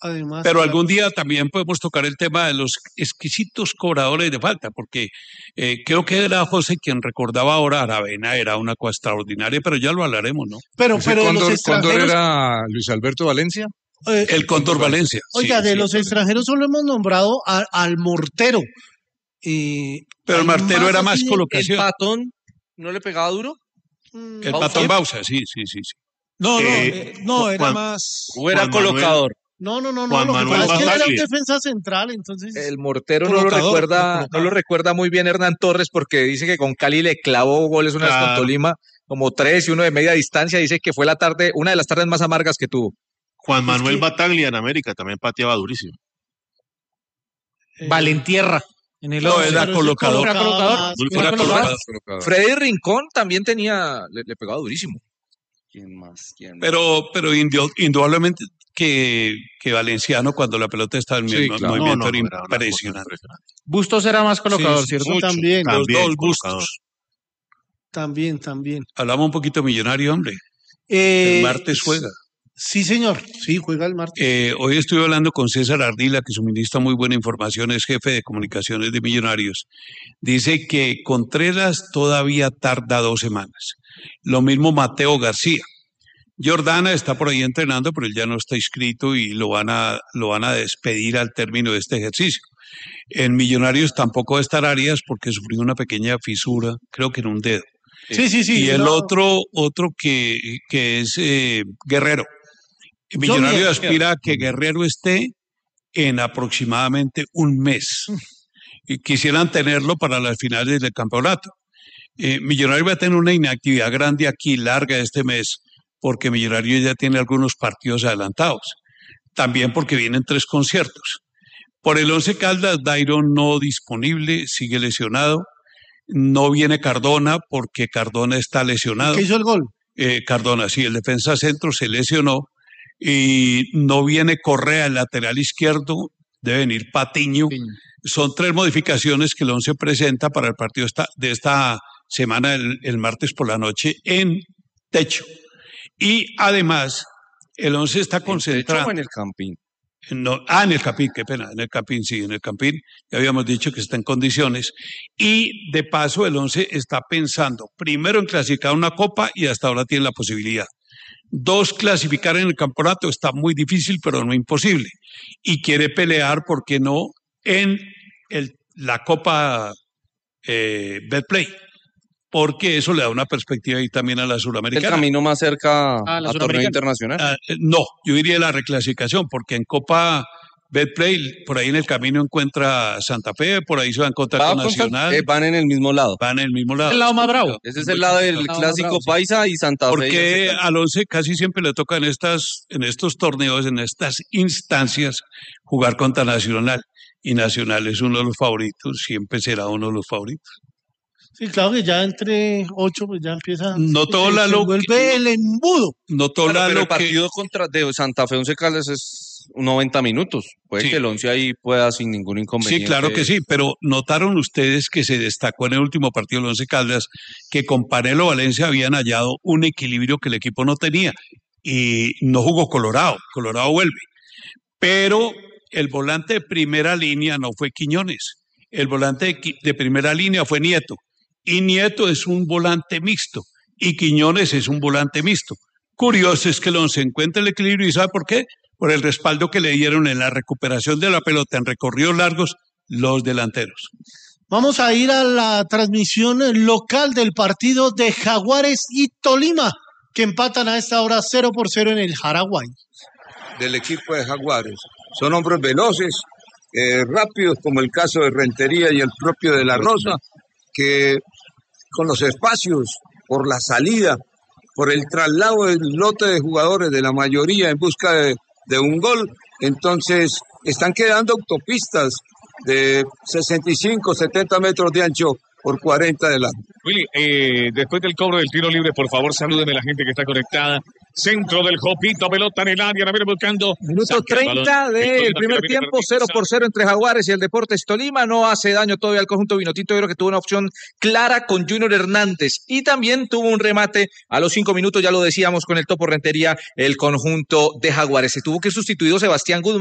Además, Pero algún día también podemos tocar el tema de los exquisitos cobradores de falta, porque creo que era José quien recordaba ahora Aravena, era una cosa extraordinaria, pero ya lo hablaremos, ¿no? pero ¿Ese de los Cóndor extranjeros, era Luis Alberto Valencia? El Cóndor Valencia. oiga, sí, de sí. los extranjeros solo hemos nombrado al Mortero. Pero el Martero era más así de- ¿El colocación. Patón no le pegaba duro? El Bausa. Patón Bausa, sí. No, era Juan- más... ¿O era Juan Manuel. colocador? No, Juan lo que Manuel pasa es que era un Bataglia. defensa central, entonces... El Mortero no lo Colocador, recuerda, colocador. no lo recuerda muy bien Hernán Torres porque dice que con Cali le clavó goles una vez con Claro. Tolima, como 3 y uno de media distancia. Dice que fue una de las tardes más amargas que tuvo. Juan Manuel que- Bataglia en América también pateaba durísimo. Valentierra. En el No, once. era pero ese colocador. colocaba más. Era colocador. Freddy Rincón también le pegaba durísimo. ¿Quién más? Pero indudablemente que Valenciano, cuando la pelota estaba en Sí, claro. movimiento, era era una cosa impresionante. Bustos era más colocador, Sí, ¿cierto? mucho. También, Los También, dos colocador. bustos. también. Hablamos un poquito millonario, hombre. El martes juega. Sí, señor. Sí, juega el martes. Hoy estuve hablando con César Ardila, que suministra muy buena información, es jefe de comunicaciones de Millonarios. Dice que Contreras todavía tarda 2 semanas. Lo mismo Mateo García. Jordana está por ahí entrenando, pero él ya no está inscrito y lo van a despedir al término de este ejercicio. En Millonarios tampoco va a estar Arias porque sufrió una pequeña fisura, creo que en un dedo. Sí. Y el no, otro que es Guerrero. Millonario Johnny, aspira a que Guerrero esté en aproximadamente un mes. Y quisieran tenerlo para las finales del campeonato. Millonario va a tener una inactividad grande aquí, larga este mes, porque Millonario ya tiene algunos partidos adelantados. También porque vienen 3 conciertos. Por el Once Caldas, Dairon no disponible, sigue lesionado. No viene Cardona porque Cardona está lesionado. ¿Qué hizo el gol? Cardona, sí, el defensa centro se lesionó. Y no viene Correa, el lateral izquierdo, debe venir Patiño. Son 3 modificaciones que el Once presenta para el partido de esta semana, el martes por la noche, en techo. Y además, el Once está concentrado. En el Campín. En el Campín, qué pena, en el Campín, sí, en el Campín, ya habíamos dicho que está en condiciones. Y de paso, el Once está pensando primero en clasificar una copa y hasta ahora tiene la posibilidad. 2, clasificar en el campeonato está muy difícil, pero no imposible. Y quiere pelear, ¿por qué no?, en la Copa Betplay, porque eso le da una perspectiva ahí también a la El Suramericana. camino más cerca Ah, la a torneo Suramericana. internacional. No, yo diría la reclasificación, porque en Copa Betplay, por ahí en el camino encuentra Santa Fe, por ahí se va a encontrar con Nacional, Van en el mismo lado. van en el mismo lado. El lado más bravo. Ese es el lado del lado clásico bravo, sí. paisa y Santa Fe. Porque al Once casi siempre le toca en estos torneos, en estas instancias, jugar contra Nacional. Y Nacional es uno de los favoritos, siempre será uno de los favoritos. Sí, claro que ya entre 8 pues ya empieza. No todo se Lalo, vuelve el embudo. no todo Claro, pero Lalo el partido de Santa Fe Once Caldas es 90 minutos. Puede Sí. que el Once ahí pueda sin ningún inconveniente. Sí, claro que sí, pero notaron ustedes que se destacó en el último partido del Once Caldas que con Panelo Valencia habían hallado un equilibrio que el equipo no tenía y no jugó Colorado vuelve, pero el volante de primera línea no fue Quiñones, el volante de primera línea fue Nieto y Nieto es un volante mixto y Quiñones es un volante mixto. Curioso es que el Once encuentra el equilibrio y ¿sabe por qué? Por el respaldo que le dieron en la recuperación de la pelota en recorridos largos los delanteros. Vamos a ir a la transmisión local del partido de Jaguares y Tolima, que empatan a esta hora 0-0 en el Jaraguay. Del equipo de Jaguares. Son hombres veloces, rápidos, como el caso de Rentería y el propio de La Rosa, que con los espacios, por la salida, por el traslado del lote de jugadores de la mayoría en busca de un gol, entonces están quedando autopistas de 65, 70 metros de ancho por 40 de largo. Willy, después del cobro del tiro libre, por favor, salúdeme a la gente que está conectada. Centro del Jopito, pelota en el área, la viene buscando. Minuto Saca el 30 balón. del Tolima primer que la viene tiempo, perdiendo. 0-0 entre Jaguares y el Deportes Tolima. No hace daño todavía al conjunto Vinotinto. Yo creo que tuvo una opción clara con Junior Hernández y también tuvo un remate a los 5 minutos, ya lo decíamos, con el Topo Rentería, el conjunto de Jaguares. Se tuvo que sustituir Sebastián Guzmán.